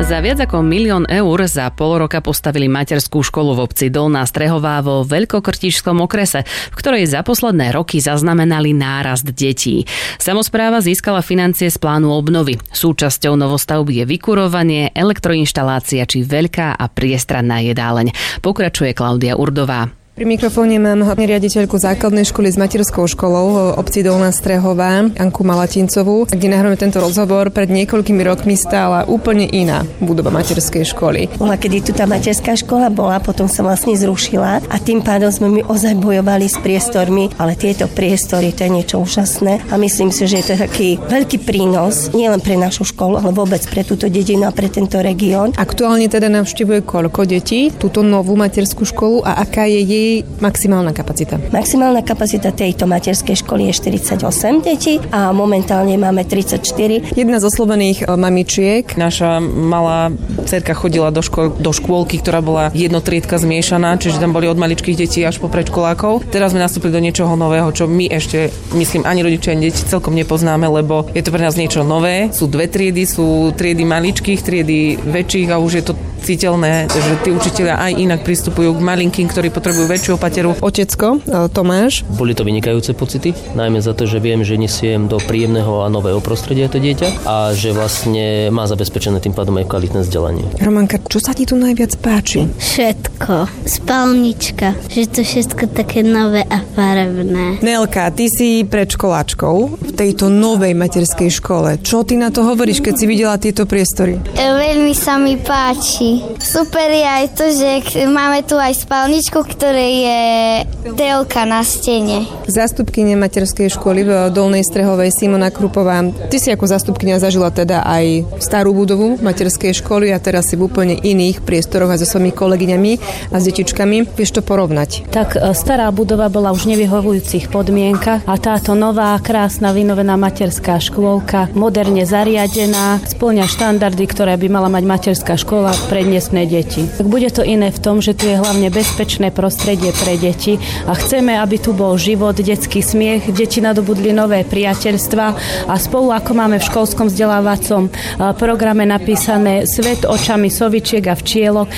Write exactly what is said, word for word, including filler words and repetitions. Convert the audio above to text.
Za viac ako milión eur za pol roka postavili materskú školu v obci Dolná Strehová vo Veľkokrtíšskom okrese, v ktorej za posledné roky zaznamenali nárast detí. Samospráva získala financie z plánu obnovy. Súčasťou novostavby je vykurovanie, elektroinštalácia či veľká a priestranná jedáleň. Pokračuje Klaudia Urdová. Pri mikrofóne mám riaditeľku základnej školy s materskou školou v obci Dolná Strehová, Anku Malatincovú, kde nahrávame tento rozhovor. Pred niekoľkými rokmi stála úplne iná budova materskej školy. Bola, kedy tu tá materská škola bola, potom sa vlastne zrušila a tým pádom sme my ozaj bojovali s priestormi, ale tieto priestory, to je niečo úžasné a myslím si, že je to taký veľký prínos, nielen pre našu školu, ale vôbec pre túto dedinu a pre tento región. Aktuálne teda navštevuje koľko detí túto novú materskú školu a aká je jej maximálna kapacita? Maximálna kapacita tejto materskej školy je štyridsaťosem detí a momentálne máme tridsaťštyri. Jedna z oslovených mamičiek. Naša malá dcerka chodila do, škôl, do škôlky, ktorá bola jednotriedka zmiešaná, čiže tam boli od maličkých detí až po predškolákov. Teraz sme nastúpili do niečoho nového, čo my ešte, myslím, ani rodičia, ani deti celkom nepoznáme, lebo je to pre nás niečo nové. Sú dve triedy, sú triedy maličkých, triedy väčších a už je to citeľné, že tí učitelia aj inak pristupujú k malinkým, ktorí potrebujú väčšiu opateru. Otecko, Tomáš. Boli to vynikajúce pocity, najmä za to, že viem, že nesiem do príjemného a nového prostredia to dieťa a že vlastne má zabezpečené tým pádom aj kvalitné vzdelanie. Romanka, čo sa ti tu najviac páči? Všetko. Spálnička, že to všetko také nové a farebné. Nelka, ty si predškoláčkou v tejto novej materskej škole. Čo ty na to hovoríš, keď si videla tieto priestory? E, veľmi sa mi páči. Super je aj to, že máme tu aj spálničku, ktorej je telka na stene. Zástupkyňa materskej školy v Dolnej Strehovej Simona Krupová. Ty si ako zástupkyňa zažila teda aj starú budovu materskej školy a teraz si v úplne iných priestoroch aj so svojimi kolegyňami a s detičkami. Vieš to porovnať? Tak stará budova bola už v nevyhovujúcich podmienkach a táto nová, krásna, vynovená materská škôlka, moderne zariadená, spĺňa štandardy, ktoré by mala mať materská škola pre dnesné deti. Tak bude to iné v tom, že tu je hlavne bezpečné prostredie pre deti a chceme, aby tu bol život, detský smiech, deti nadobudli nové priateľstva a spolu, ako máme v školskom vzdelávacom programe napísané Svet očami sovičiek a včielok,